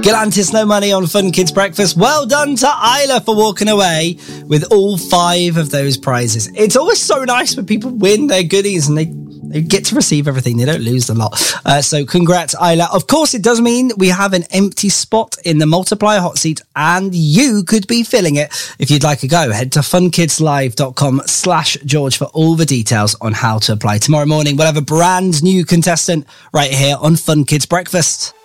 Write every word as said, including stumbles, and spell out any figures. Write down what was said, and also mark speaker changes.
Speaker 1: Galantis, no money on Fun Kids Breakfast. Well done to Isla for walking away with all five of those prizes. It's always so nice when people win their goodies and they, they get to receive everything. They don't lose a lot. Uh, so congrats, Isla. Of course, it does mean we have an empty spot in the multiplier hot seat and you could be filling it. If you'd like a go, head to funkidslive.com slash George for all the details on how to apply. Tomorrow morning, we'll have a brand new contestant right here on Fun Kids Breakfast.